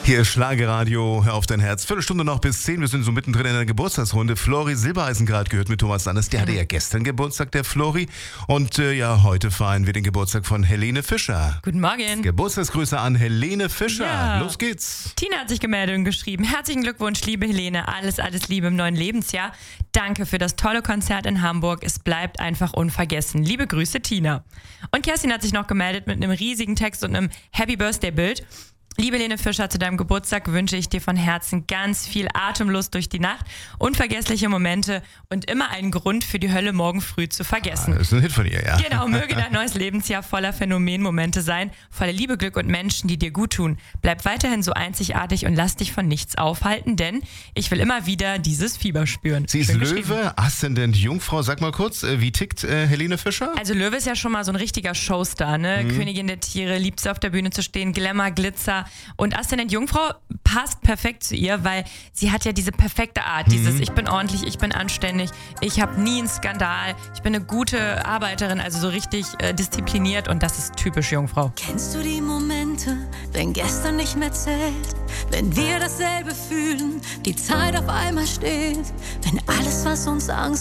Hier ist Schlagerradio, hör auf dein Herz. Viertelstunde noch bis 10, wir sind so mittendrin in der Geburtstagsrunde. Flori Silbereisen gerade gehört mit Thomas Anders. Der hatte ja gestern Geburtstag, der Flori. Und heute feiern wir den Geburtstag von Helene Fischer. Guten Morgen. Geburtstagsgrüße an Helene Fischer. Ja. Los geht's. Tina hat sich gemeldet und geschrieben: Herzlichen Glückwunsch, liebe Helene. Alles Liebe im neuen Lebensjahr. Danke für das tolle Konzert in Hamburg. Es bleibt einfach unvergessen. Liebe Grüße, Tina. Und Kerstin hat sich noch gemeldet mit einem riesigen Text und einem Happy Birthday-Bild. Liebe Helene Fischer, zu deinem Geburtstag wünsche ich dir von Herzen ganz viel Atemlust durch die Nacht, unvergessliche Momente und immer einen Grund für die Hölle morgen früh zu vergessen. Das ist ein Hit von ihr, ja. Genau, möge dein neues Lebensjahr voller Phänomenmomente sein, voller Liebe, Glück und Menschen, die dir gut tun. Bleib weiterhin so einzigartig und lass dich von nichts aufhalten, denn ich will immer wieder dieses Fieber spüren. Sie ist Schön Löwe, geschrieben. Aszendent Jungfrau. Sag mal kurz, wie tickt Helene Fischer? Also Löwe ist ja schon mal so ein richtiger Showstar, ne? Königin der Tiere, liebt es auf der Bühne zu stehen, Glamour, Glitzer. Und Aszendent Jungfrau passt perfekt zu ihr, weil sie hat ja diese perfekte Art, dieses ich bin ordentlich, ich bin anständig, ich habe nie einen Skandal, ich bin eine gute Arbeiterin, also so richtig diszipliniert und das ist typisch Jungfrau. Kennst du die Momente, wenn gestern nicht mehr zählt, wenn wir dasselbe fühlen, die Zeit auf einmal steht, wenn alles, was uns Angst